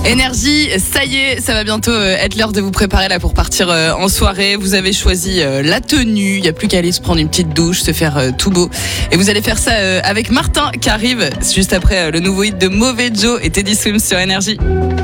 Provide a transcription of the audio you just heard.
Énergie, ça y est, ça va bientôt être l'heure de vous préparer là pour partir en soirée. Vous avez choisi la tenue, il n'y a plus qu'à aller se prendre une petite douche, se faire tout beau. Et vous allez faire ça avec Martin qui arrive juste après le nouveau hit de Mauvais Joe et Teddy Swims sur Énergie.